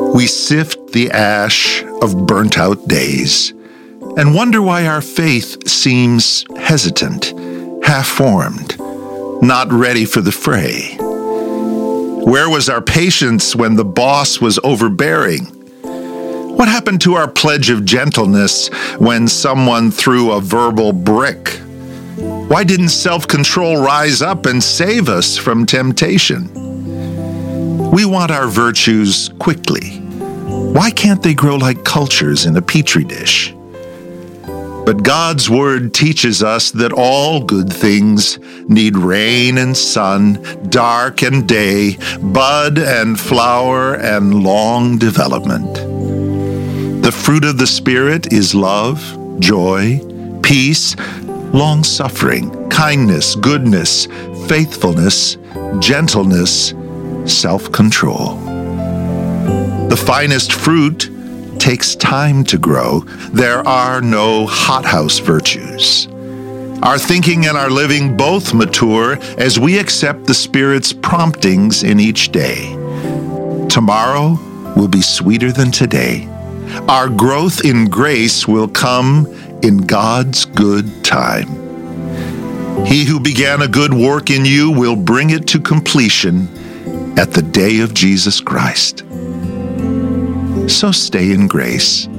We sift the ash of burnt-out days and wonder why our faith seems hesitant, half-formed, not ready for the fray. Where was our patience when the boss was overbearing? What happened to our pledge of gentleness when someone threw a verbal brick? Why didn't self-control rise up and save us from temptation? We want our virtues quickly. Why can't they grow like cultures in a petri dish? But God's Word teaches us that all good things need rain and sun, dark and day, bud and flower and long development. The fruit of the Spirit is love, joy, peace, long-suffering, kindness, goodness, faithfulness, gentleness, self-control. The finest fruit takes time to grow. There are no hothouse virtues. Our thinking and our living both mature as we accept the Spirit's promptings in each day. Tomorrow will be sweeter than today. Our growth in grace will come in God's good time. He who began a good work in you will bring it to completion at the day of Jesus Christ. So stay in grace.